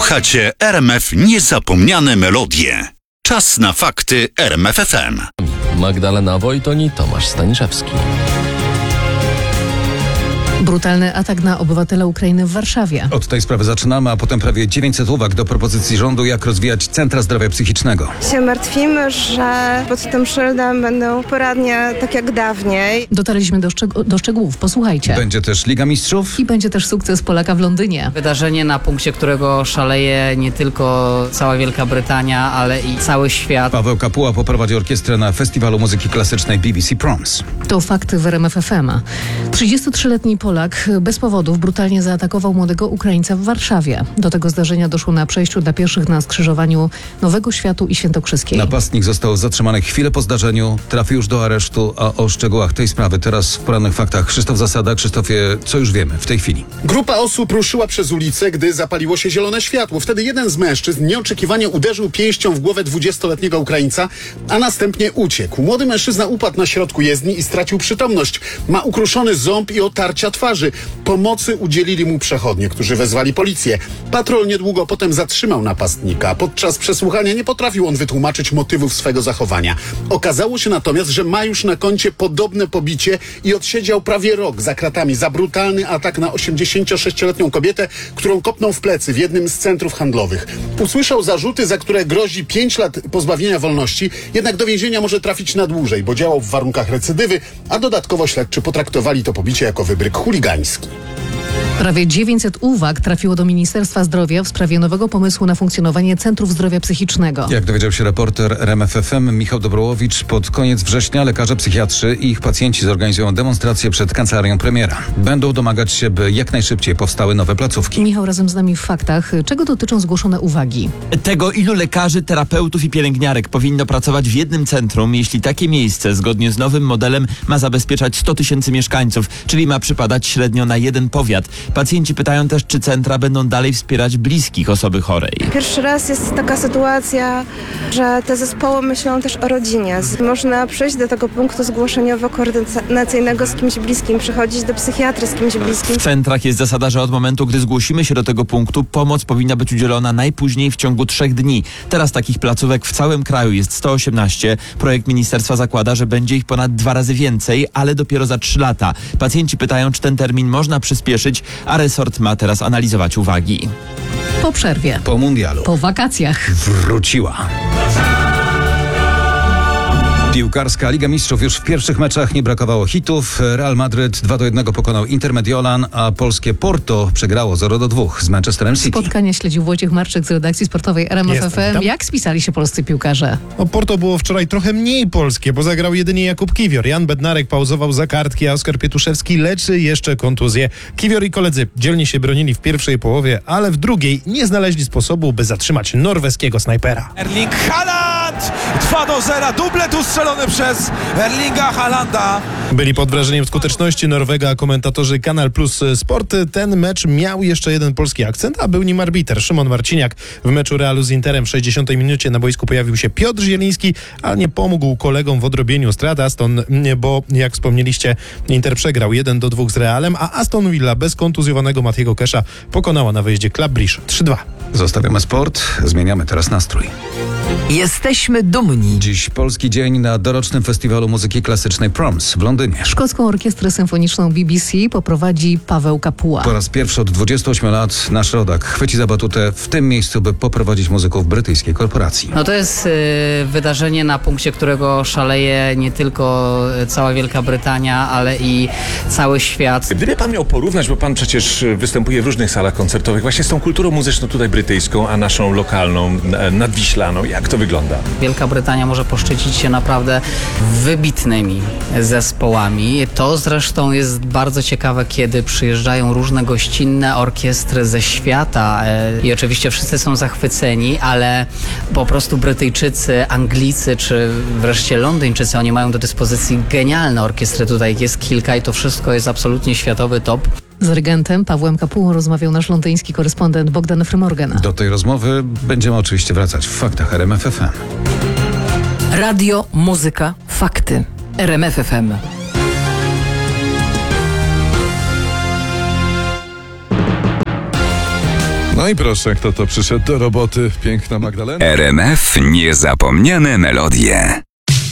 Słuchacie RMF Niezapomniane Melodie. Czas na fakty RMF FM. Magdalena Wojton i Tomasz Staniszewski. Brutalny atak na obywatela Ukrainy w Warszawie. Od tej sprawy zaczynamy, a potem prawie 900 uwag do propozycji rządu, jak rozwijać centra zdrowia psychicznego. Się martwimy, że pod tym szyldem będą poradnie tak jak dawniej. Dotarliśmy do szczegółów, posłuchajcie. Będzie też Liga Mistrzów. I będzie też sukces Polaka w Londynie. Wydarzenie, na punkcie którego szaleje nie tylko cała Wielka Brytania, ale i cały świat. Paweł Kapuła poprowadzi orkiestrę na Festiwalu Muzyki Klasycznej BBC Proms. To fakty w RMF FM. 33-letni Polak bez powodów brutalnie zaatakował młodego Ukraińca w Warszawie. Do tego zdarzenia doszło na przejściu dla pieszych na skrzyżowaniu Nowego Światu i Świętokrzyskiej. Napastnik został zatrzymany chwilę po zdarzeniu, trafił już do aresztu, a o szczegółach tej sprawy teraz w porannych faktach Krzysztof Zasada. Krzysztofie, co już wiemy w tej chwili? Grupa osób ruszyła przez ulicę, gdy zapaliło się zielone światło. Wtedy jeden z mężczyzn nieoczekiwanie uderzył pięścią w głowę 20-letniego Ukraińca, a następnie uciekł. Młody mężczyzna upadł na środku jezdni i stracił przytomność. Ma ukruszony ząb i otarcia twarzy. Pomocy udzielili mu przechodnie, którzy wezwali policję. Patrol niedługo potem zatrzymał napastnika. Podczas przesłuchania nie potrafił on wytłumaczyć motywów swego zachowania. Okazało się natomiast, że ma już na koncie podobne pobicie i odsiedział prawie rok za kratami za brutalny atak na 86-letnią kobietę, którą kopnął w plecy w jednym z centrów handlowych. Usłyszał zarzuty, za które grozi 5 lat pozbawienia wolności, jednak do więzienia może trafić na dłużej, bo działał w warunkach recydywy, a dodatkowo śledczy potraktowali to pobicie jako wybryk chuligański. Prawie 900 uwag trafiło do Ministerstwa Zdrowia w sprawie nowego pomysłu na funkcjonowanie centrów zdrowia psychicznego. Jak dowiedział się reporter RMF FM Michał Dobrołowicz, pod koniec września lekarze psychiatrzy i ich pacjenci zorganizują demonstrację przed kancelarią premiera. Będą domagać się, by jak najszybciej powstały nowe placówki. Michał razem z nami w faktach. Czego dotyczą zgłoszone uwagi? Tego, ilu lekarzy, terapeutów i pielęgniarek powinno pracować w jednym centrum, jeśli takie miejsce zgodnie z nowym modelem ma zabezpieczać 100 000 mieszkańców, czyli ma przypadać średnio na jeden powiat. Pacjenci pytają też, czy centra będą dalej wspierać bliskich osoby chorej. Pierwszy raz jest taka sytuacja, że te zespoły myślą też o rodzinie. Można przyjść do tego punktu zgłoszeniowo-koordynacyjnego z kimś bliskim, przychodzić do psychiatry z kimś bliskim. W centrach jest zasada, że od momentu, gdy zgłosimy się do tego punktu, pomoc powinna być udzielona najpóźniej w ciągu 3 dni. Teraz takich placówek w całym kraju jest 118. Projekt ministerstwa zakłada, że będzie ich ponad 2 razy więcej, ale dopiero za 3 lata. Pacjenci pytają, czy ten termin można przyspieszyć, a resort ma teraz analizować uwagi. Po przerwie. Po mundialu. Po wakacjach. Wróciła. Piłkarska Liga Mistrzów. Już w pierwszych meczach nie brakowało hitów. Real Madryt 2-1 pokonał Inter Mediolan, a polskie Porto przegrało 0-2 z Manchesterem City. Spotkanie śledził Wojciech Marczyk z redakcji sportowej RMF FM. Jak spisali się polscy piłkarze? Porto było wczoraj trochę mniej polskie, bo zagrał jedynie Jakub Kiwior. Jan Bednarek pauzował za kartki, a Oskar Pietuszewski leczy jeszcze kontuzję. Kiwior i koledzy dzielnie się bronili w pierwszej połowie, ale w drugiej nie znaleźli sposobu, by zatrzymać norweskiego snajpera. Erling Haaland! 2-0, dublet ustrzelony przez Erlinga Haalanda. Byli pod wrażeniem skuteczności Norwega, a komentatorzy Kanal Plus Sport. Ten mecz miał jeszcze jeden polski akcent, a był nim arbiter Szymon Marciniak. W meczu Realu z Interem w 60 minucie na boisku pojawił się Piotr Zieliński, ale nie pomógł kolegom w odrobieniu strat Aston, bo jak wspomnieliście, Inter przegrał 1-2 z Realem, a Aston Villa bez kontuzjowanego Mathiego Kesha pokonała na wyjeździe Club Brugge 3-2. Zostawiamy sport, zmieniamy teraz nastrój. Jesteśmy dumni. Dziś polski dzień na dorocznym Festiwalu Muzyki Klasycznej Proms w Londynie. Szkocką Orkiestrę Symfoniczną BBC poprowadzi Paweł Kapuła. Po raz pierwszy od 28 lat nasz rodak chwyci za batutę w tym miejscu, by poprowadzić muzyków brytyjskiej korporacji. No to jest wydarzenie, na punkcie którego szaleje nie tylko cała Wielka Brytania, ale i cały świat. Gdyby pan miał porównać, bo pan przecież występuje w różnych salach koncertowych, właśnie z tą kulturą muzyczną tutaj brytyjską, a naszą lokalną, nadwiślaną, jak to wygląda? Wielka Brytania może poszczycić się naprawdę wybitnymi zespołami. To zresztą jest bardzo ciekawe, kiedy przyjeżdżają różne gościnne orkiestry ze świata i oczywiście wszyscy są zachwyceni, ale po prostu Brytyjczycy, Anglicy czy wreszcie Londyńczycy, oni mają do dyspozycji genialne orkiestry. Tutaj jest kilka i to wszystko jest absolutnie światowy top. Z dyrygentem Pawłem Kapułą rozmawiał nasz londyński korespondent Bogdan Frymorgan. Do tej rozmowy będziemy oczywiście wracać w faktach RMF FM. Radio, muzyka, fakty. RMF FM. No i proszę, kto to przyszedł do roboty? Piękna Magdalena. RMF Niezapomniane melodie.